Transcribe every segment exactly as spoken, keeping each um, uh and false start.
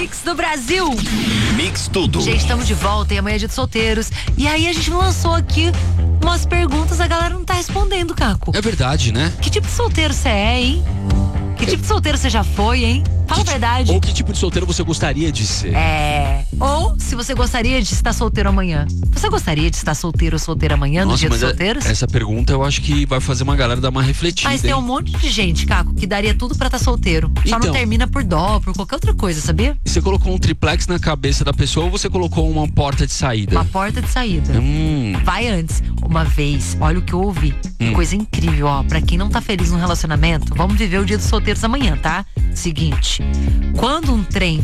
Mix do Brasil. Mix tudo. Gente, estamos de volta e amanhã é dia de solteiros. E aí a gente lançou aqui umas perguntas, a galera não tá respondendo, Caco. É verdade, né? Que tipo de solteiro você é, hein? Que tipo de solteiro você já foi, hein? Fala a verdade. Ou que tipo de solteiro você gostaria de ser? É. Ou se você gostaria de estar solteiro amanhã. Você gostaria de estar solteiro ou solteira amanhã, no Nossa, dia dos mas solteiros? essa pergunta eu acho que vai fazer uma galera dar uma refletida. Mas tem hein? um monte de gente, Caco, que daria tudo pra estar solteiro. Só Então. não termina por dó, por qualquer outra coisa, sabia? E você colocou um triplex na cabeça da pessoa ou você colocou uma porta de saída? Uma porta de saída. Hum. Vai antes. Uma vez, olha o que eu ouvi. Hum. Coisa incrível, ó. Pra quem não tá feliz no relacionamento, vamos viver o dia dos solteiros amanhã, tá? Seguinte. Quando um trem.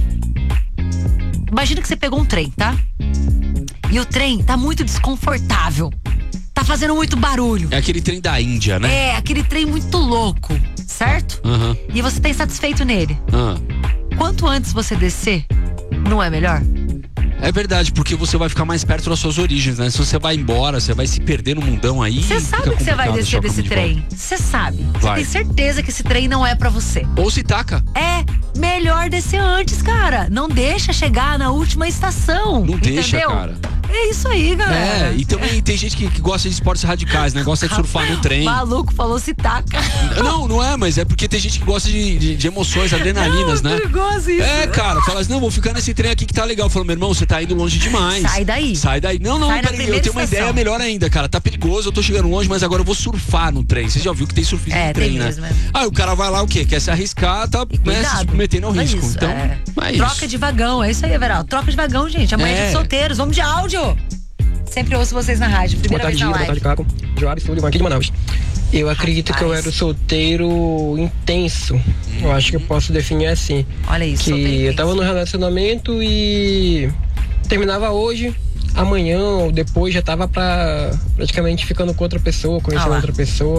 Imagina que você pegou um trem, tá? E o trem tá muito desconfortável. Tá fazendo muito barulho. É aquele trem da Índia, né? É, aquele trem muito louco, certo? Aham. E você tá insatisfeito nele. Ah. Quanto antes você descer, não é melhor? É verdade, porque você vai ficar mais perto das suas origens, né? Se você vai embora, você vai se perder no mundão aí. Você sabe que você vai descer desse de trem. Você sabe. Você Vai. tem certeza que esse trem não é pra você. volta. Ou se taca. É melhor descer antes, cara. Não deixa chegar na última estação. Não deixa, entendeu? cara. É isso aí, galera. É, e também tem gente que, que gosta de esportes radicais, né? Gosta de surfar no trem. Maluco falou se taca. Não, não é, mas é porque tem gente que gosta de, de, de emoções, adrenalinas, Não, é né? perigoso isso. É, cara, fala assim, não, vou ficar nesse trem aqui que tá legal. Falou, meu irmão, você tá indo longe demais. Sai daí. Sai daí. Não, não, Sai na peraí, eu primeira tenho uma estação. ideia melhor ainda, cara. Tá perigoso, eu tô chegando longe, mas agora eu vou surfar no trem. Você já viu que tem surfista É, no trem, tem né? mesmo, é. Aí o cara vai lá, o quê? Quer se arriscar, tá né, se Cuidado. submetendo ao É risco. isso, Então, é. é isso. Troca de vagão, é isso aí, Everaldo. Troca de vagão, gente. Amanhã é É. de solteiros. Vamos de áudio. Sempre ouço vocês na rádio. Boa Primeira tarde, vez na Giro. Boa live. tarde, Caco. Joab Sullivan aqui de Manaus. Eu acredito que eu Rapaz. era o solteiro intenso. Eu acho que eu posso definir assim. Olha isso, Que solteiro eu tava intenso. no relacionamento e terminava hoje, amanhã ou depois já tava pra praticamente ficando com outra pessoa, conhecendo Ah lá. outra pessoa.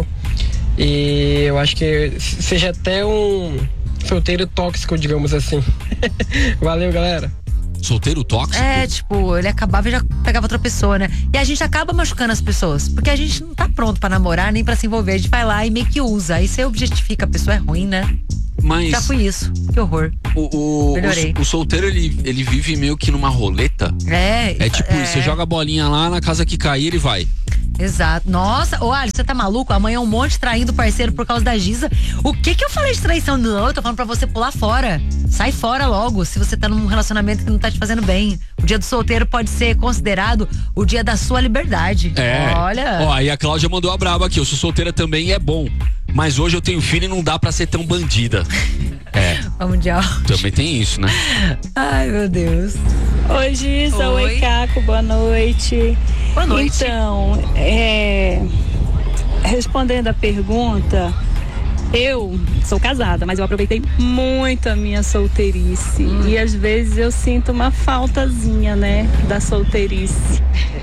E eu acho que seja até um solteiro tóxico, digamos assim. Valeu, galera. Solteiro tóxico? É, tipo, ele acabava e já pegava outra pessoa, né? E a gente acaba machucando as pessoas. Porque a gente não tá pronto pra namorar nem pra se envolver. A gente vai lá e meio que usa. Aí você objetifica a pessoa, é ruim, né? Mas Já fui isso. Que horror. o, o, Melhorei. o, o solteiro, ele, ele vive meio que numa roleta. É. É tipo isso, você joga a bolinha lá, na casa que cair, ele vai. Exato. Nossa, ô Alisson, você tá maluco? Amanhã um monte traindo o parceiro por causa da Giza. O que que eu falei de traição? Não, eu tô falando pra você pular fora. Sai fora logo, se você tá num relacionamento que não tá te fazendo bem. O dia do solteiro pode ser considerado o dia da sua liberdade. É. Olha. Ó, aí a Cláudia mandou a braba aqui. Eu sou solteira também e é bom. Mas hoje eu tenho filho e não dá pra ser tão bandida. É, Vamos de áudio. também tem isso, né? Ai, meu Deus. Oi, Giza. Oi. Oi, Caco. Boa noite. Boa noite. Então, é, respondendo a pergunta, eu sou casada, mas eu aproveitei muito a minha solteirice. Hum. E às vezes eu sinto uma faltazinha, né, da solteirice.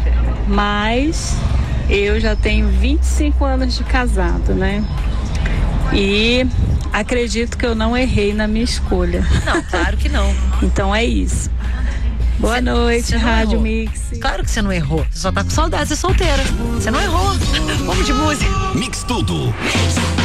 Mas eu já tenho vinte e cinco anos de casado, né? E acredito que eu não errei na minha escolha. Não, claro que não. Então é isso. Boa Cê- noite, cê não Rádio errou. Mix. Claro que você não errou. Você só tá com saudade de ser solteira. Você não errou. Vamos de música. Mix tudo.